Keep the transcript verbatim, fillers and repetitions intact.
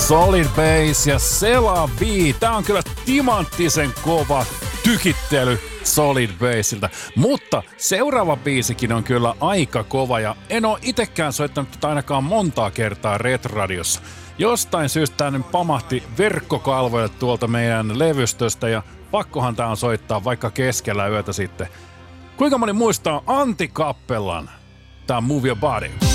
Solid Bass ja Selavi. Tää on kyllä timanttisen kova tykittely Solid Bassilta. Mutta seuraava biisikin on kyllä aika kova ja en oo itekään soittanut tätä ainakaan montaa kertaa Red-radiossa. Jostain syystä tää nyt pamahti verkkokalvoille tuolta meidän levystöstä ja pakkohan tää on soittaa vaikka keskellä yötä sitten. Kuinka moni muistaa Antti Kappellan? Tää on Move Your Body.